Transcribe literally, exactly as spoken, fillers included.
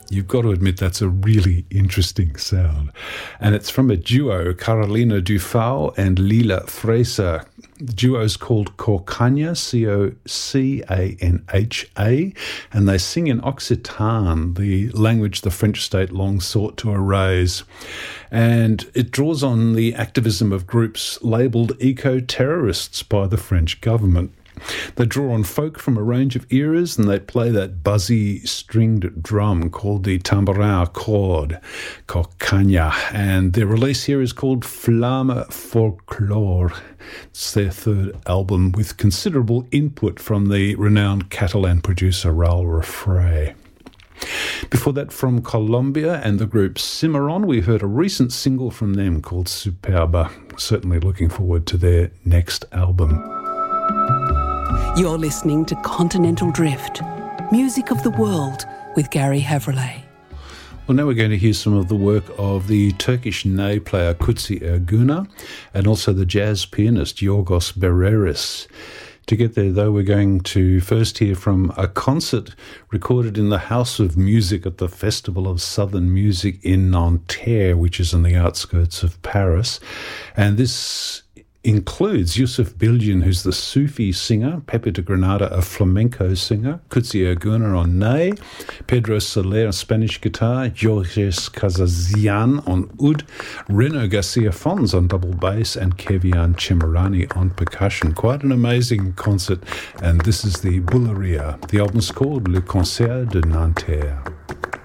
You've got to admit that's a really interesting sound. And it's from a duo, Carolina Dufau and Lila Fraser. The duo is called Cocanha, C O C A N H A, and they sing in Occitan, the language the French state long sought to erase. And it draws on the activism of groups labelled eco-terrorists by the French government. They draw on folk from a range of eras, and they play that buzzy stringed drum called the tambourin à cordes, Cocanha. And their release here is called Flamme Folklore. It's their third album with considerable input from the renowned Catalan producer Raul Refré. Before that, from Colombia and the group Cimarron, we heard a recent single from them called Superba. Certainly looking forward to their next album. You're listening to Continental Drift, music of the world with Gary Havrillay. Well, now we're going to hear some of the work of the Turkish ney player Kutsi Erguna and also the jazz pianist Yorgos Bereris. To get there, though, we're going to first hear from a concert recorded in the House of Music at the Festival of Southern Music in Nanterre, which is on the outskirts of Paris. And this includes Yusuf Bilgin, who's the Sufi singer, Pepe de Granada, a flamenco singer, Kutsi Erguna on ney, Pedro Soler on Spanish guitar, Georges Kazazian on oud, Reno Garcia Fons on double bass, and Kevian Chemirani on percussion. Quite an amazing concert, and this is the Bouleria. The album's called Le Concert de Nanterre.